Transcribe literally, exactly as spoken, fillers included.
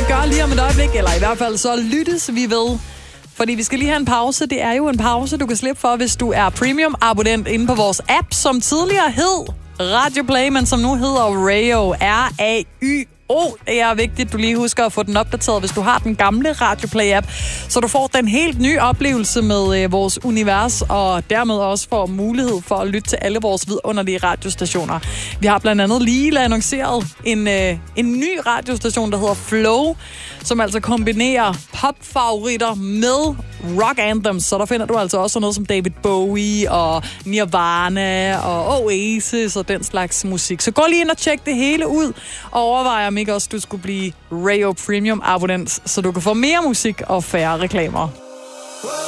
gøre lige om et øjeblik, eller i hvert fald så lyttes vi ved. Fordi vi skal lige have en pause. Det er jo en pause, du kan slippe for, hvis du er premium-abonnent inde på vores app, som tidligere hed Radio Play, men som nu hedder Rayo. R A Y O. Det er vigtigt, du lige husker at få den opdateret, hvis du har den gamle Radio Play-app, så du får den helt nye oplevelse med øh, vores univers, og dermed også får mulighed for at lytte til alle vores vidunderlige radiostationer. Vi har blandt andet lige annonceret en, øh, en ny radiostation, der hedder Flow, som altså kombinerer popfavoritter med rock anthems, så der finder du altså også noget som David Bowie og Nirvana og Oasis og den slags musik. Så gå lige ind og tjek det hele ud, og overvej om ikke også du skulle blive Rayo Premium abonnent, så du kan få mere musik og færre reklamer.